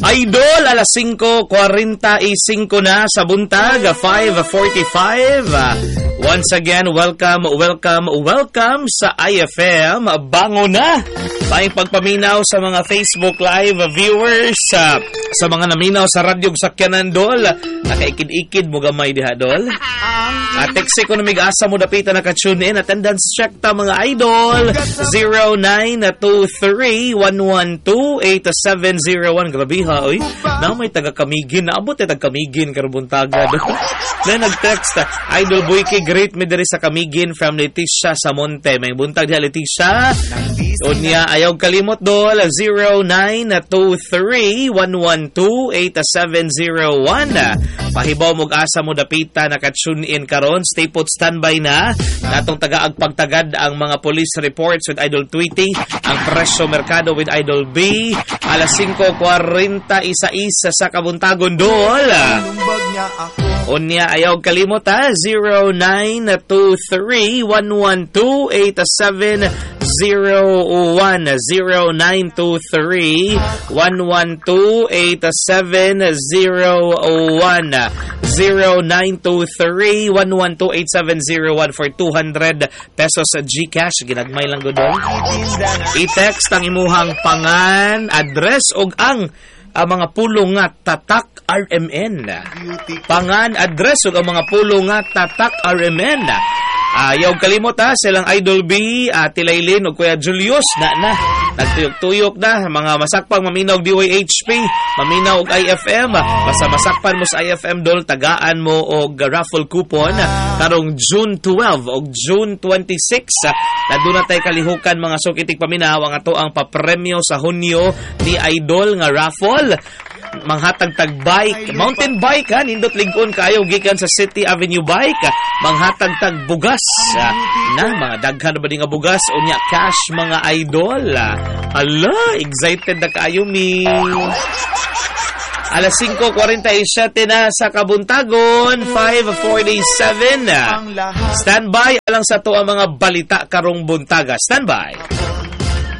Idol, alas 5:45 na sa buntag, 5:45. Once again, welcome sa IFM. Bango na! Tayong pagpaminaw sa mga Facebook Live viewers, sa mga naminaw sa radyog sakyanan, Dol. Nakaikid-ikid mo gamay diha, Dol. At text ko na mig-asa mo dapita naka-tune in. Attendance check ta, mga idol. 0923-112-8701. Grabe ha, oy. Na may taga-Kamigin. Naabot ay taga-Kamigin karubuntaga, Dol. Na nag-text, Idol Boyke, great me diri sa Kamigin from Leticia sa Monte. May buntag diha, Leticia. Unya, ayaw kalimot, Dol. 0923-112-8701. Pahibaw mo asa mo dapita naka-tune in karon. Stay put, standby na. Natong taga-agpagtagad ang mga police reports with Idol Tweety. Ang presyo merkado with Idol B. Alas 5:41 sa kabuntagon, Dol. Unya, ayaw kalimot ha. 0923-112-8701. 0923-112-8701. 0923-112-8701 for 200 pesos sa GCash. Ginagmay lang doon. I-text ang imuhang pangan, address og ang mga pulong nga tatak RMN. Pangan, address ug ang mga pulong nga tatak RMN. Ayaw kalimot ha, silang Idol B, Tilaylin o Kuya Julius na nagtuyok-tuyok na, mga masakpang maminaw DYHP, maminaw og IFM, basta masakpan mo sa IFM, Dol, tagaan mo og raffle coupon karong June 12 og June 26. Na doon na tayo kalihukan mga sukitik paminaw ang ato ang papremyo sa Hunyo ni Idol nga raffle. Manghatag tag bike, mountain bike ha, nindot lingkon kayo gikan sa City Avenue bike, manghatag tag bugas na mga daghan ba di nga bugas, unya cash mga idol. Ala, excited na kayo mi. Alas 5:47 na sa kabuntagon, 5:47. Standby alang sa to ang mga balita karong buntaga. Standby.